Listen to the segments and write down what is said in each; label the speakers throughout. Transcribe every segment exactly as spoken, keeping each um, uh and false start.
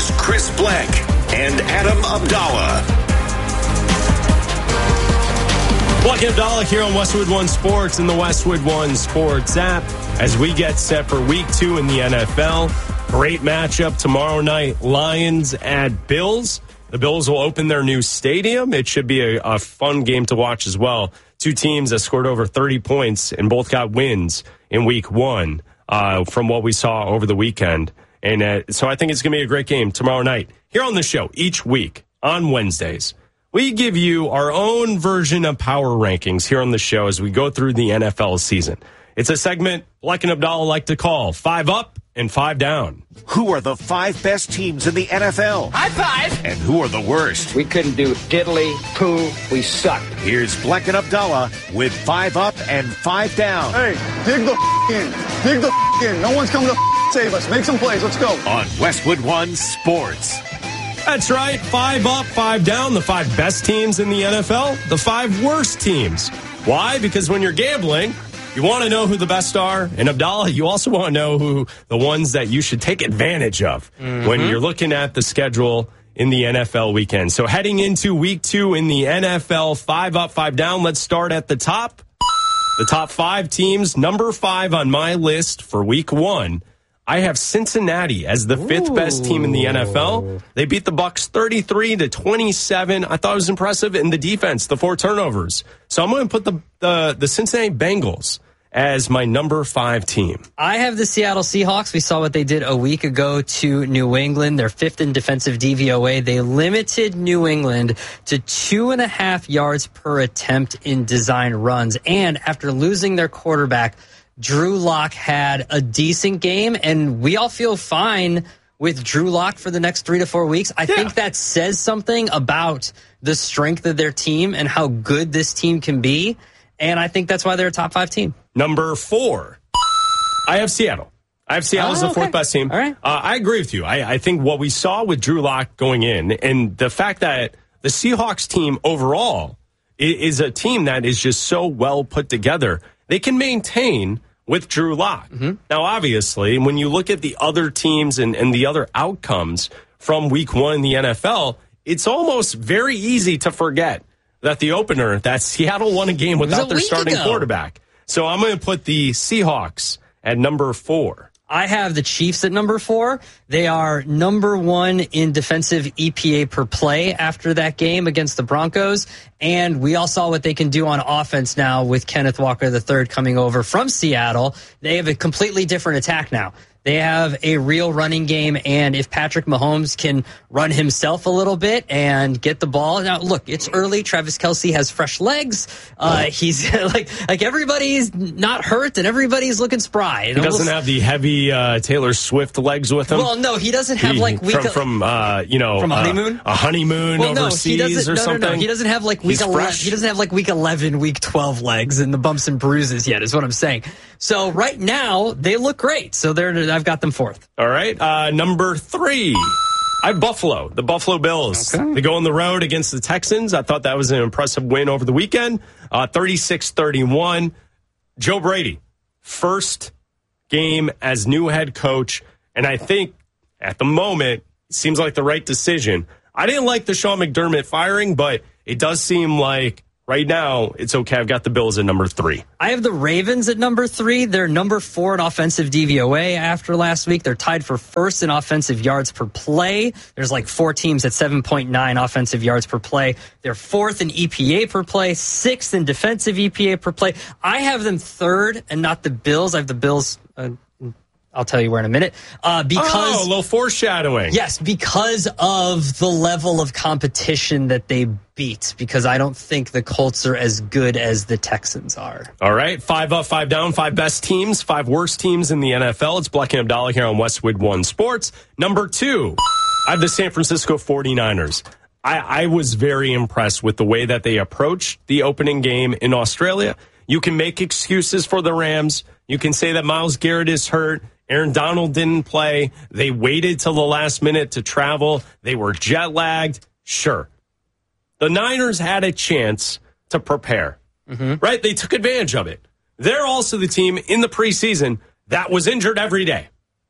Speaker 1: Here's Chris Black and Adam Abdallah.
Speaker 2: Black and Abdallah here on Westwood One Sports and the Westwood One Sports app as we get set for week two in the N F L. Great matchup tomorrow night. Lions at Bills. The Bills will open their new stadium. It should be a, a fun game to watch as well. Two teams that scored over thirty points and both got wins in week one uh, from what we saw over the weekend. And uh, so I think it's going to be a great game tomorrow night. Here on the show, each week on Wednesdays, we give you our own version of power rankings here on the show as we go through the N F L season. It's a segment Black and Abdallah like to call Five Up and Five Down.
Speaker 1: Who are the five best teams in the N F L?
Speaker 3: High five!
Speaker 1: And who are the worst?
Speaker 3: We couldn't do diddly poo. We sucked.
Speaker 1: Here's Black and Abdallah with Five Up and Five Down.
Speaker 4: Hey, dig the f- in. Dig the f- in. No one's coming to f- save us. Make some plays. Let's go.
Speaker 1: On Westwood One Sports.
Speaker 2: That's right. Five up, five down. The five best teams in the N F L. The five worst teams. Why? Because when you're gambling, you want to know who the best are. And Abdallah, you also want to know who the ones that you should take advantage of mm-hmm. when you're looking at the schedule in the N F L weekend. So heading into week two in the N F L, five up, five down. Let's start at the top. The top five teams. Number five on my list for week one. I have Cincinnati as the fifth Ooh. best team in the N F L. They beat the Bucs thirty-three to twenty-seven. I thought it was impressive in the defense, the four turnovers. So I'm going to put the, the the Cincinnati Bengals as my number five team.
Speaker 5: I have the Seattle Seahawks. We saw what they did a week ago to New England. They're fifth in defensive D V O A. They limited New England to two and a half yards per attempt in design runs. And after losing their quarterback, Drew Lock had a decent game, and we all feel fine with Drew Lock for the next three to four weeks. I yeah. think that says something about the strength of their team and how good this team can be, and I think that's why they're a top five team.
Speaker 2: Number four, I have Seattle. I have Seattle oh, as the
Speaker 5: okay.
Speaker 2: fourth best team.
Speaker 5: All right.
Speaker 2: Uh, I agree with you. I, I think what we saw with Drew Lock going in and the fact that the Seahawks team overall is a team that is just so well put together, they can maintain with Drew Lock. Mm-hmm. Now, obviously, when you look at the other teams and, and the other outcomes from week one in the N F L, it's almost very easy to forget that the opener, that Seattle won a game without their starting ago. quarterback. So I'm going to put the Seahawks at number four.
Speaker 5: I have the Chiefs at number four. They are number one in defensive E P A per play after that game against the Broncos. And we all saw what they can do on offense now with Kenneth Walker the third coming over from Seattle. They have a completely different attack now. They have a real running game, and if Patrick Mahomes can run himself a little bit and get the ball. Now, look, it's early. Travis Kelce has fresh legs. Uh, he's like like everybody's not hurt, and everybody's looking spry.
Speaker 2: He doesn't almost have the heavy uh, Taylor Swift legs with him.
Speaker 5: Well, no, he doesn't have
Speaker 2: he,
Speaker 5: like week
Speaker 2: from, from uh, you know
Speaker 5: from a honeymoon,
Speaker 2: uh, a honeymoon
Speaker 5: well, no,
Speaker 2: overseas
Speaker 5: he doesn't,
Speaker 2: or
Speaker 5: no,
Speaker 2: something.
Speaker 5: No, no, he doesn't have like week eleven. He doesn't have like week eleven, week twelve legs and the bumps and bruises yet. Is what I'm saying. So right now they look great. So they're I've got them fourth.
Speaker 2: All right, uh, number three, I have Buffalo, the Buffalo Bills. Okay. They go on the road against the Texans. I thought that was an impressive win over the weekend, uh, thirty-six thirty-one. Joe Brady, first game as new head coach, and I think at the moment it seems like the right decision. I didn't like the Sean McDermott firing, but it does seem like right now, it's okay. I've got the Bills at number three.
Speaker 5: I have the Ravens at number three. They're number four in offensive D V O A after last week. They're tied for first in offensive yards per play. There's like four teams at seven point nine offensive yards per play. They're fourth in E P A per play, sixth in defensive E P A per play. I have them third and not the Bills. I have the Bills... Uh, I'll tell you where in a minute. Uh, because
Speaker 2: oh, a little foreshadowing.
Speaker 5: Yes, because of the level of competition that they beat. Because I don't think the Colts are as good as the Texans are.
Speaker 2: All right, five up, five down, five best teams, five worst teams in the N F L. It's Black and Abdallah here on Westwood One Sports. Number two, I have the San Francisco forty-niners. I, I was very impressed with the way that they approached the opening game in Australia. You can make excuses for the Rams. You can say that Myles Garrett is hurt. Aaron Donald didn't play. They waited till the last minute to travel. They were jet lagged. Sure. The Niners had a chance to prepare, mm-hmm. right? They took advantage of it. They're also the team in the preseason that was injured every day.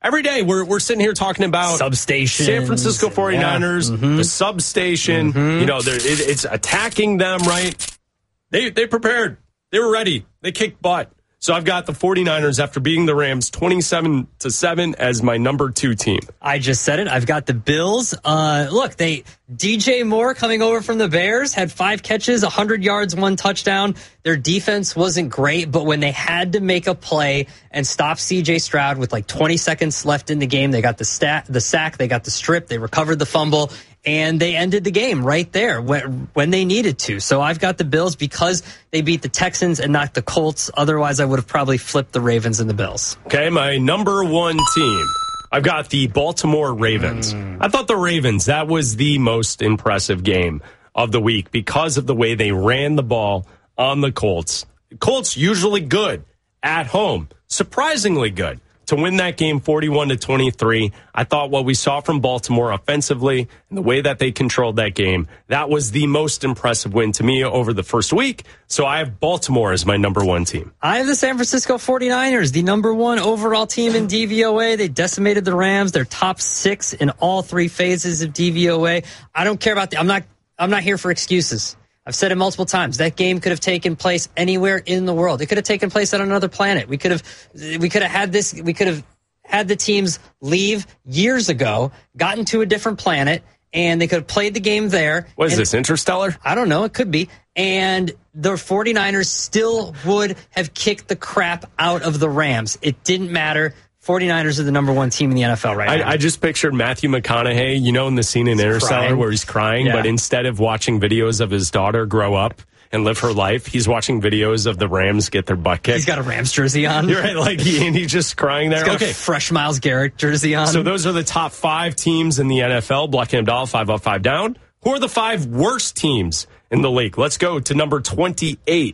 Speaker 2: Every day we're we're sitting here talking about
Speaker 5: substation,
Speaker 2: San Francisco forty-niners,
Speaker 5: yeah. mm-hmm.
Speaker 2: the substation.
Speaker 5: Mm-hmm.
Speaker 2: You know, it, it's attacking them, right? They they prepared. They were ready. They kicked butt. So I've got the forty-niners after beating the Rams twenty-seven to seven as my number two team.
Speaker 5: I just said it. I've got the Bills. Uh, look, they D J Moore coming over from the Bears had five catches, one hundred yards, one touchdown. Their defense wasn't great, but when they had to make a play and stop C J Stroud with like twenty seconds left in the game, they got the stat, the sack, they got the strip, they recovered the fumble, and they ended the game right there when, when they needed to. So I've got the Bills because they beat the Texans and not the Colts. Otherwise, I would have probably flipped the Ravens and the Bills.
Speaker 2: Okay, my number one team. I've got the Baltimore Ravens. Mm. I thought the Ravens, that was the most impressive game of the week because of the way they ran the ball on the Colts. Colts usually good at home, surprisingly good. To win that game forty-one to twenty-three, I thought what we saw from Baltimore offensively and the way that they controlled that game, that was the most impressive win to me over the first week. So I have Baltimore as my number one team.
Speaker 5: I have the San Francisco forty-niners, the number one overall team in D V O A. They decimated the Rams. They're top six in all three phases of D V O A. I don't care about the, I'm not, I'm not here for excuses. I've said it multiple times. That game could have taken place anywhere in the world. It could have taken place on another planet. We could have, we could have had this, we could have had the teams leave years ago, gotten to a different planet, and they could have played the game there.
Speaker 2: What is
Speaker 5: and,
Speaker 2: this, Interstellar?
Speaker 5: I don't know. It could be. And the forty-niners still would have kicked the crap out of the Rams. It didn't matter. forty-niners are the number one team in the N F L right
Speaker 2: I,
Speaker 5: now.
Speaker 2: I just pictured Matthew McConaughey, you know, in the scene in he's Interstellar crying. where he's crying, yeah. but instead of watching videos of his daughter grow up and live her life, he's watching videos of the Rams get their butt kicked.
Speaker 5: He's got a Rams jersey on.
Speaker 2: You're right, like he, and he's just crying there.
Speaker 5: He's got
Speaker 2: okay.
Speaker 5: a fresh Myles Garrett jersey on.
Speaker 2: So those are the top five teams in the N F L. Black and Abdallah, five up, five down. Who are the five worst teams in the league? Let's go to number twenty-eight.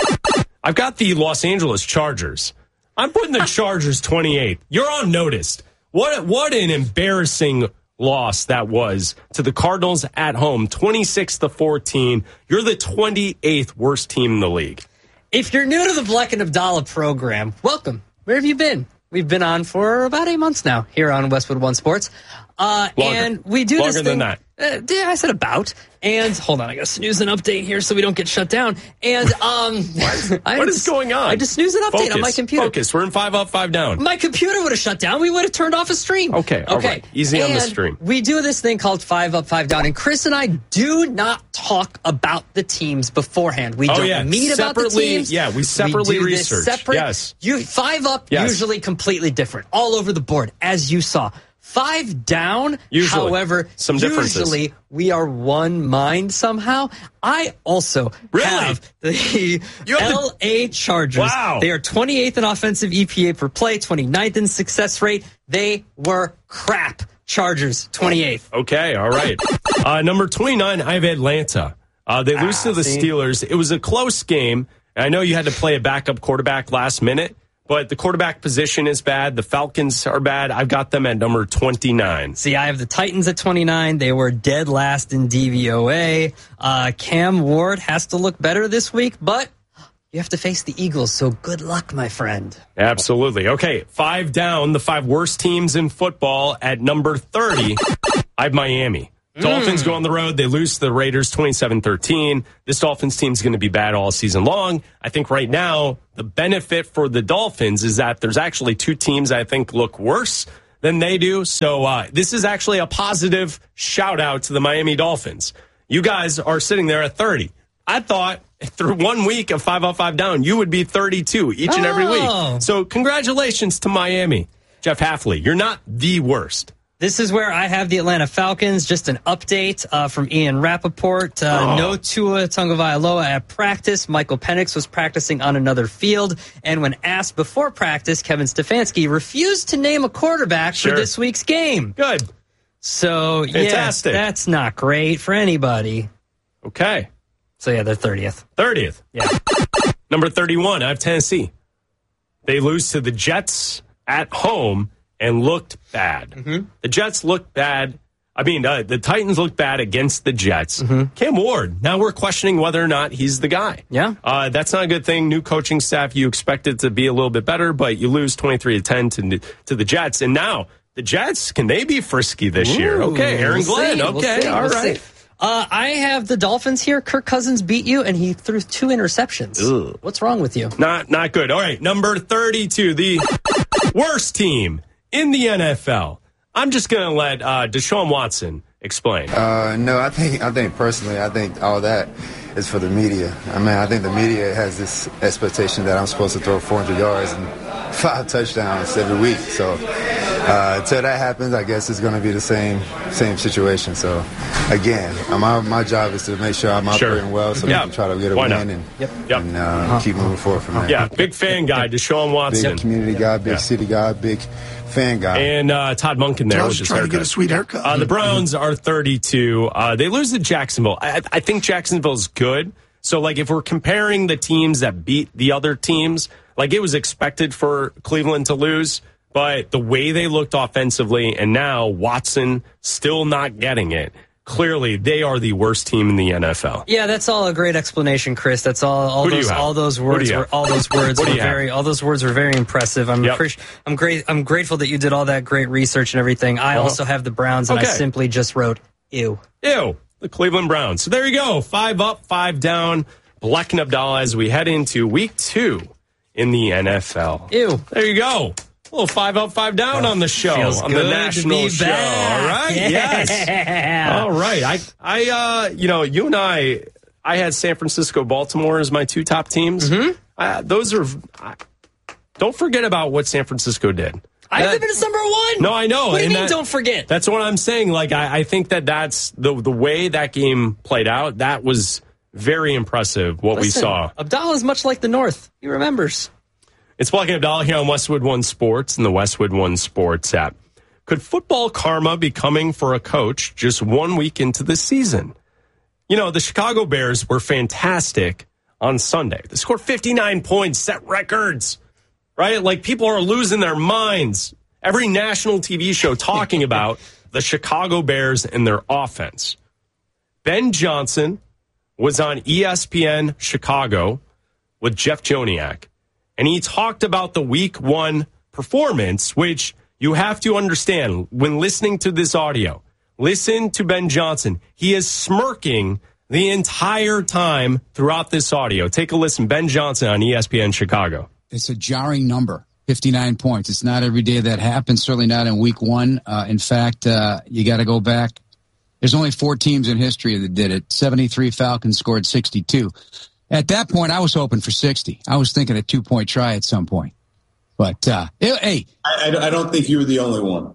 Speaker 2: I've got the Los Angeles Chargers. I'm putting the Chargers twenty-eighth. You're on notice. What what an embarrassing loss that was to the Cardinals at home, twenty-six to fourteen. You're the twenty-eighth worst team in the league.
Speaker 5: If you're new to the Black and Abdallah program, welcome. Where have you been? We've been on for about eight months now here on Westwood One Sports. Uh, and we do
Speaker 2: Longer
Speaker 5: this thing.
Speaker 2: than that.
Speaker 5: Uh, yeah, I said about. And hold on, I got to snooze an update here so we don't get shut down. And um,
Speaker 2: what, what is going on?
Speaker 5: I just snooze an update
Speaker 2: Focus,
Speaker 5: on my computer.
Speaker 2: Focus. We're in five up, five down.
Speaker 5: My computer would have shut down. We would have turned off a stream.
Speaker 2: Okay, all
Speaker 5: okay.
Speaker 2: right. Easy
Speaker 5: and
Speaker 2: on the stream.
Speaker 5: We do this thing called five up, five down. And Chris and I do not talk about the teams beforehand. We
Speaker 2: oh,
Speaker 5: don't
Speaker 2: yeah.
Speaker 5: meet
Speaker 2: separately,
Speaker 5: about the teams.
Speaker 2: Yeah, we separately
Speaker 5: we do
Speaker 2: research.
Speaker 5: This separate,
Speaker 2: yes.
Speaker 5: You, five up,
Speaker 2: yes.
Speaker 5: usually completely different. All over the board, as you saw. Five down,
Speaker 2: usually,
Speaker 5: however,
Speaker 2: some differences.
Speaker 5: Usually we are one mind somehow. I also
Speaker 2: really?
Speaker 5: have the L A Chargers.
Speaker 2: Wow.
Speaker 5: They are twenty-eighth in offensive E P A per play, twenty-ninth in success rate. They were crap. Chargers, twenty-eighth.
Speaker 2: Okay, all right. uh, number twenty-nine, I have Atlanta. Uh, they lose ah, to the see? Steelers. It was a close game. I know you had to play a backup quarterback last minute. But the quarterback position is bad. The Falcons are bad. I've got them at number twenty-nine.
Speaker 5: See, I have the Titans at twenty-nine. They were dead last in D V O A. Uh, Cam Ward has to look better this week, but you have to face the Eagles, so good luck, my friend.
Speaker 2: Absolutely. Okay, five down, the five worst teams in football at number thirty. I have Miami. Dolphins go on the road. They lose to the Raiders twenty-seven thirteen. This Dolphins team is going to be bad all season long. I think right now the benefit for the Dolphins is that there's actually two teams I think look worse than they do. So uh, this is actually a positive shout out to the Miami Dolphins. You guys are sitting there at thirty. I thought through one week of five up, five down, you would be thirty-two each and every
Speaker 5: Oh.
Speaker 2: week. So congratulations to Miami. Jeff Hafley, you're not the worst.
Speaker 5: This is where I have the Atlanta Falcons. Just an update uh, from Ian Rappaport. Uh,
Speaker 2: oh.
Speaker 5: No Tua Tagovailoa at practice. Michael Penix was practicing on another field. And when asked before practice, Kevin Stefanski refused to name a quarterback
Speaker 2: sure.
Speaker 5: for this week's game.
Speaker 2: Good.
Speaker 5: So,
Speaker 2: Fantastic.
Speaker 5: yeah, that's not great for anybody.
Speaker 2: Okay.
Speaker 5: So, yeah, they're thirtieth.
Speaker 2: thirtieth.
Speaker 5: Yeah.
Speaker 2: Number thirty-one, I have Tennessee. They lose to the Jets at home and looked bad. Mm-hmm. The Jets looked bad. I mean, uh, the Titans look bad against the Jets. Mm-hmm. Cam Ward, now we're questioning whether or not he's the guy.
Speaker 5: Yeah.
Speaker 2: Uh, that's not a good thing. New coaching staff, you expect it to be a little bit better, but you lose twenty-three to ten to, to the Jets. And now, the Jets, can they be frisky this
Speaker 5: Ooh,
Speaker 2: year? Okay, Aaron
Speaker 5: we'll
Speaker 2: Glenn.
Speaker 5: see,
Speaker 2: Okay,
Speaker 5: we'll see,
Speaker 2: all
Speaker 5: we'll
Speaker 2: right.
Speaker 5: see. Uh, I have the Dolphins here. Kirk Cousins beat you, and he threw two interceptions.
Speaker 2: Ugh.
Speaker 5: What's wrong with you?
Speaker 2: Not, not good. All right, number thirty-two, the worst team in the N F L. I'm just going to let uh, Deshaun Watson explain.
Speaker 6: Uh, no, I think I think personally, I think all that is for the media. I mean, I think the media has this expectation that I'm supposed to throw four hundred yards and five touchdowns every week. So uh, until that happens, I guess it's going to be the same same situation. So again, my my job is to make sure I'm
Speaker 2: Sure.
Speaker 6: operating well, so
Speaker 2: Yeah.
Speaker 6: we can try to get a
Speaker 2: Why
Speaker 6: win
Speaker 2: not?
Speaker 6: and,
Speaker 2: Yep. Yep.
Speaker 6: and uh, keep moving forward from there.
Speaker 2: Yeah, big fan guy, Deshaun Watson.
Speaker 6: Big community guy, big
Speaker 2: Yeah.
Speaker 6: city guy, big fan guy.
Speaker 2: And uh, Todd Monken there.
Speaker 7: I
Speaker 2: with
Speaker 7: was
Speaker 2: his
Speaker 7: trying to
Speaker 2: haircut.
Speaker 7: get a sweet haircut.
Speaker 2: Uh, the Browns are thirty-two. Uh, they lose to Jacksonville. I, I think Jacksonville's good. So, like, if we're comparing the teams that beat the other teams, like, it was expected for Cleveland to lose. But the way they looked offensively, and now Watson still not getting it, clearly they are the worst team in the N F L.
Speaker 5: Yeah, that's all a great explanation, Chris. That's all. All
Speaker 2: Who do you
Speaker 5: those,
Speaker 2: have?
Speaker 5: all those
Speaker 2: Who do
Speaker 5: words
Speaker 2: you
Speaker 5: were,
Speaker 2: have?
Speaker 5: all those words
Speaker 2: What do
Speaker 5: were
Speaker 2: you have?
Speaker 5: very, all those words were very impressive. I'm,
Speaker 2: Yep.
Speaker 5: appreci- I'm great. I'm grateful that you did all that great research and everything. I
Speaker 2: Uh-huh.
Speaker 5: also have the Browns, and I
Speaker 2: Okay.
Speaker 5: simply just wrote ew.
Speaker 2: Ew, the Cleveland Browns. So there you go. Five up, five down. Black and Abdallah as we head into week two in the N F L.
Speaker 5: Ew.
Speaker 2: There you go. A little five up, five down on the show,
Speaker 5: Feels
Speaker 2: on
Speaker 5: good
Speaker 2: the
Speaker 5: to
Speaker 2: national
Speaker 5: be
Speaker 2: show.
Speaker 5: back.
Speaker 2: All right, yes.
Speaker 5: Yeah.
Speaker 2: All right. I, I, uh, you know, you and I, I had San Francisco, Baltimore as my two top teams. Mm-hmm. Uh, those are. I, don't forget about what San Francisco did.
Speaker 5: I
Speaker 2: That-
Speaker 5: have it as number one.
Speaker 2: No, I know.
Speaker 5: What do you
Speaker 2: and
Speaker 5: mean?
Speaker 2: that-
Speaker 5: Don't forget.
Speaker 2: That's what I'm saying. Like, I, I think that that's the the way that game played out. That was very impressive. What
Speaker 5: Listen,
Speaker 2: we saw.
Speaker 5: Abdallah is much like the North. He remembers.
Speaker 2: It's Black and Abdallah here on Westwood One Sports and the Westwood One Sports app. Could football karma be coming for a coach just one week into the season? You know, the Chicago Bears were fantastic on Sunday. They scored fifty-nine points, set records, right? Like, people are losing their minds. Every national T V show talking about the Chicago Bears and their offense. Ben Johnson was on E S P N Chicago with Jeff Joniak. And he talked about the week one performance, which you have to understand when listening to this audio. Listen to Ben Johnson. He is smirking the entire time throughout this audio. Take a listen. Ben Johnson on E S P N Chicago.
Speaker 8: It's a jarring number, fifty-nine points. It's not every day that happens, certainly not in week one. Uh, in fact, uh, you got to go back. There's only four teams in history that did it. seventy-three Falcons scored sixty-two. At that point, I was hoping for sixty. I was thinking a two-point try at some point. But, uh, it, hey.
Speaker 9: I, I don't think you were the only one.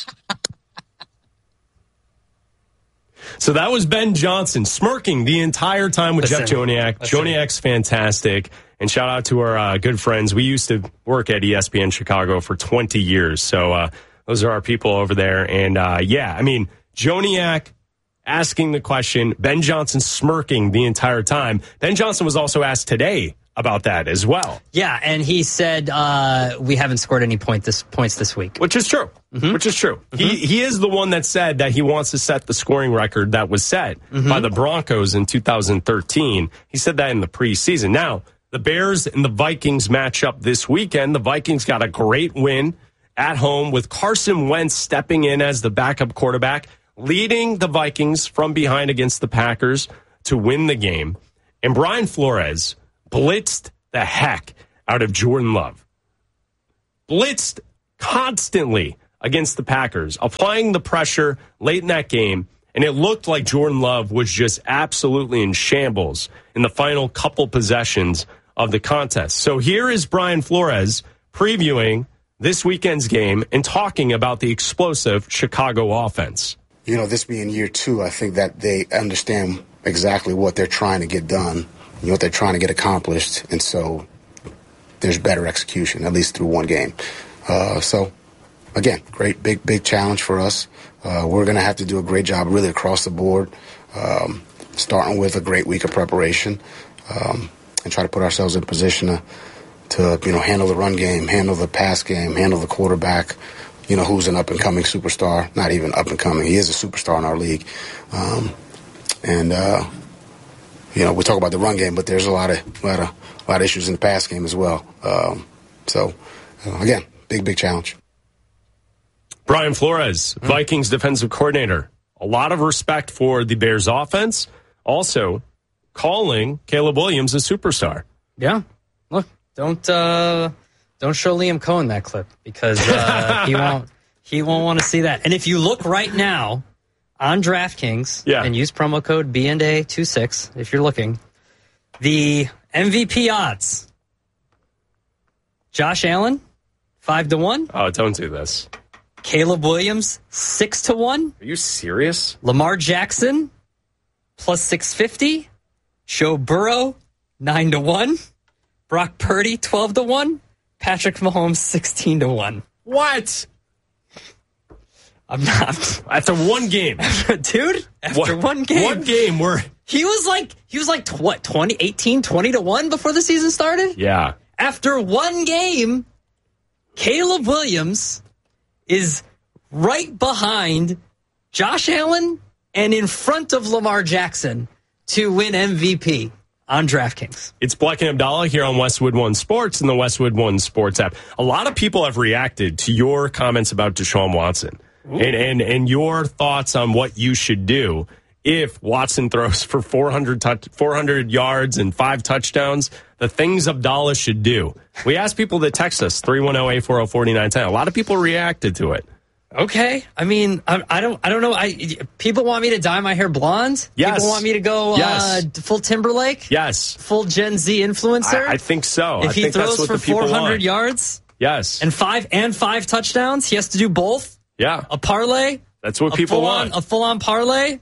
Speaker 2: So that was Ben Johnson smirking the entire time with
Speaker 5: Listen,
Speaker 2: Jeff Joniak.
Speaker 5: listen.
Speaker 2: Joniak's fantastic. And shout out to our uh, good friends. We used to work at E S P N Chicago for twenty years. So uh, those are our people over there. And, uh, yeah, I mean, Joniak asking the question, Ben Johnson smirking the entire time. Ben Johnson was also asked today about that as well.
Speaker 5: Yeah, and he said uh, we haven't scored any point this points this week.
Speaker 2: Which is true. Mm-hmm. Which is true. Mm-hmm. He he is the one that said that he wants to set the scoring record that was set mm-hmm. by the Broncos in two thousand thirteen. He said that in the preseason. Now, the Bears and the Vikings match up this weekend. The Vikings got a great win at home with Carson Wentz stepping in as the backup quarterback, leading the Vikings from behind against the Packers to win the game. And Brian Flores blitzed the heck out of Jordan Love. Blitzed constantly against the Packers, applying the pressure late in that game. And it looked like Jordan Love was just absolutely in shambles in the final couple possessions of the contest. So here is Brian Flores previewing this weekend's game and talking about the explosive Chicago offense.
Speaker 10: You know, this being year two, I think that they understand exactly what they're trying to get done, you know, what they're trying to get accomplished. And so there's better execution, at least through one game. Uh, so, again, great, big, big challenge for us. Uh, we're going to have to do a great job really across the board, um, starting with a great week of preparation um, and try to put ourselves in a position to, to, you know, handle the run game, handle the pass game, handle the quarterback, you know, who's an up-and-coming superstar. Not even up-and-coming. He is a superstar in our league. Um, and, uh, you know, we talk about the run game, but there's a lot of, a lot of, a lot of issues in the pass game as well. Um, so, uh, again, big, big challenge.
Speaker 2: Brian Flores, mm-hmm. Vikings defensive coordinator. A lot of respect for the Bears offense. Also, calling Caleb Williams a superstar.
Speaker 5: Yeah. Look, don't uh, don't show Liam Cohen that clip because uh, he won't he won't want to see that. And if you look right now on DraftKings
Speaker 2: yeah.
Speaker 5: and use promo code B N A twenty-six if you're looking, the M V P odds. Josh Allen, five to one.
Speaker 2: Oh, don't do this.
Speaker 5: Caleb Williams, six to one.
Speaker 2: Are you serious?
Speaker 5: Lamar Jackson, plus six fifty. Joe Burrow, nine to one. Brock Purdy, twelve to one. Patrick Mahomes, sixteen to one.
Speaker 2: What?
Speaker 5: I'm not.
Speaker 2: After one game.
Speaker 5: Dude, after what? one game.
Speaker 2: One game where
Speaker 5: he was like, he was like, what, twenty, eighteen, twenty to one before the season started?
Speaker 2: Yeah.
Speaker 5: After one game, Caleb Williams is right behind Josh Allen and in front of Lamar Jackson to win M V P on DraftKings.
Speaker 2: It's Black and Abdallah here on Westwood One Sports and the Westwood One Sports app. A lot of people have reacted to your comments about Deshaun Watson and, and, and your thoughts on what you should do if Watson throws for four hundred, touch, four hundred yards and five touchdowns. The things Abdallah should do. We asked people to text us, three one zero, eight four zero, four nine one zero. A lot of people reacted to it.
Speaker 5: Okay. I mean, I, I don't I don't know. I People want me to dye my hair blonde?
Speaker 2: Yes.
Speaker 5: People want me to go
Speaker 2: yes.
Speaker 5: uh, full Timberlake?
Speaker 2: Yes.
Speaker 5: Full Gen Z influencer?
Speaker 2: I, I think so.
Speaker 5: If
Speaker 2: I
Speaker 5: he
Speaker 2: think
Speaker 5: throws
Speaker 2: that's what
Speaker 5: for
Speaker 2: the people
Speaker 5: four hundred
Speaker 2: want.
Speaker 5: yards?
Speaker 2: Yes.
Speaker 5: And five and five touchdowns? He has to do both?
Speaker 2: Yeah.
Speaker 5: A parlay?
Speaker 2: That's what people want.
Speaker 5: On, a full-on parlay?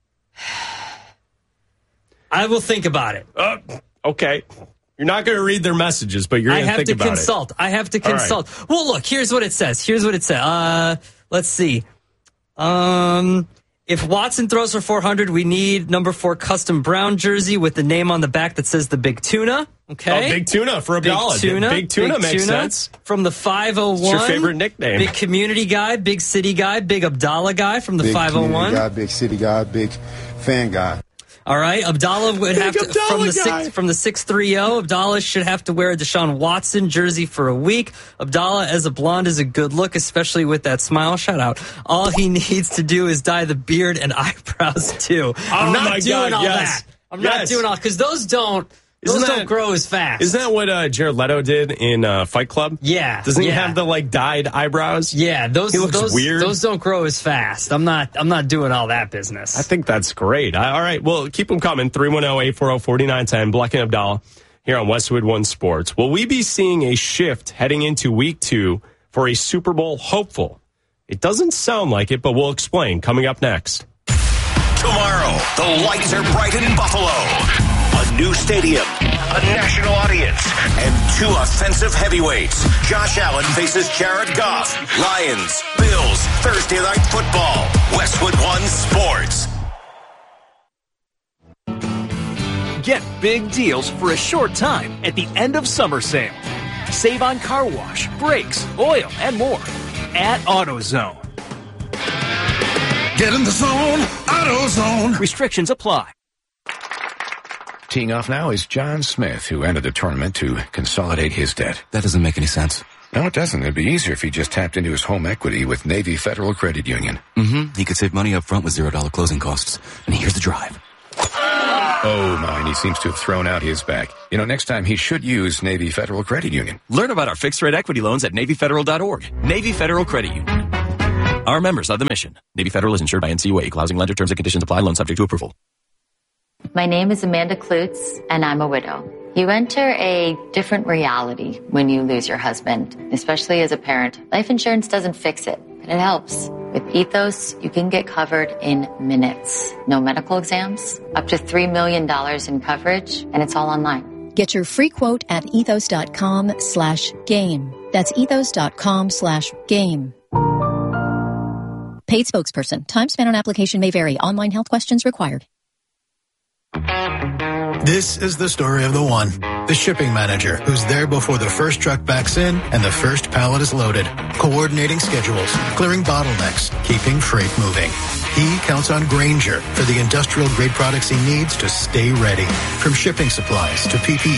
Speaker 5: I will think about it.
Speaker 2: Uh, okay. You're not going to read their messages, but you're going to think about it.
Speaker 5: I have to consult. I have to consult. Right. Well, look, here's what it says. Here's what it says. Uh, let's see. Um, if Watson throws for four hundred, we need number four custom brown jersey with the name on the back that says the Big Tuna. Okay.
Speaker 2: Oh, Big Tuna for Abdallah.
Speaker 5: Big Tuna.
Speaker 2: Big Tuna
Speaker 5: Big
Speaker 2: makes
Speaker 5: tuna.
Speaker 2: sense.
Speaker 5: From the five oh one.
Speaker 2: It's your favorite nickname.
Speaker 5: Big community guy, big city guy, big Abdallah guy from the
Speaker 6: big
Speaker 5: five oh one.
Speaker 6: Guy, big city guy, big fan guy.
Speaker 5: All right, Abdallah would
Speaker 2: Big
Speaker 5: have to
Speaker 2: Abdallah
Speaker 5: from the
Speaker 2: guy.
Speaker 5: six from the six three zero. Abdallah should have to wear a Deshaun Watson jersey for a week. Abdallah as a blonde is a good look, especially with that smile. Shout out! All he needs to do is dye the beard and eyebrows too.
Speaker 2: Oh
Speaker 5: I'm not
Speaker 2: my
Speaker 5: doing
Speaker 2: God,
Speaker 5: all
Speaker 2: yes.
Speaker 5: that. I'm
Speaker 2: yes.
Speaker 5: not doing all because those don't. Those
Speaker 2: Isn't
Speaker 5: don't
Speaker 2: that,
Speaker 5: grow as fast.
Speaker 2: Isn't that what uh, Jared Leto did in uh, Fight Club?
Speaker 5: Yeah.
Speaker 2: Doesn't
Speaker 5: yeah.
Speaker 2: he have the like dyed eyebrows?
Speaker 5: Yeah, those
Speaker 2: he looks
Speaker 5: those,
Speaker 2: weird.
Speaker 5: Those don't grow as fast. I'm not. I'm not doing all that business.
Speaker 2: I think that's great. I, all right, well, keep them coming. three one zero, eight four zero, four nine one zero. Black and Abdallah here on Westwood One Sports. Will we be seeing a shift heading into week two for a Super Bowl hopeful? It doesn't sound like it, but we'll explain coming up next.
Speaker 1: Tomorrow, the lights are bright in Buffalo. A new stadium, a national audience, and two offensive heavyweights. Josh Allen faces Jared Goff. Lions, Bills, Thursday Night Football. Westwood One Sports.
Speaker 7: Get big deals for a short time at the end of summer sale. Save on car wash, brakes, oil, and more at AutoZone.
Speaker 11: Get in the zone, AutoZone.
Speaker 7: Restrictions apply.
Speaker 12: Teeing off now is John Smith, who entered the tournament to consolidate his debt.
Speaker 13: That doesn't make any sense.
Speaker 12: No, it doesn't. It'd be easier if he just tapped into his home equity with Navy Federal Credit Union.
Speaker 13: Mm-hmm. He could save money up front with zero dollar closing costs. And here's the drive.
Speaker 12: Oh, my, and he seems to have thrown out his back. You know, next time he should use Navy Federal Credit Union.
Speaker 14: Learn about our fixed-rate equity loans at Navy Federal dot org. Navy Federal Credit Union. Our members of the mission. Navy Federal is insured by N C U A. Equal housing lender. Terms and conditions apply. Loan subject to approval.
Speaker 15: My name is Amanda Klutz, and I'm a widow. You enter a different reality when you lose your husband, especially as a parent. Life insurance doesn't fix it, but it helps. With Ethos, you can get covered in minutes. No medical exams, up to three million dollars in coverage, and it's all online.
Speaker 16: Get your free quote at ethos.com slash game. That's ethos.com slash game. Paid spokesperson. Time spent on application may vary. Online health questions required.
Speaker 11: This is the story of the one.
Speaker 17: The shipping manager, who's there before the first truck backs in and the first pallet is loaded, coordinating schedules, clearing bottlenecks, keeping freight moving. He counts on Grainger for the industrial grade products he needs to stay ready. From shipping supplies to P P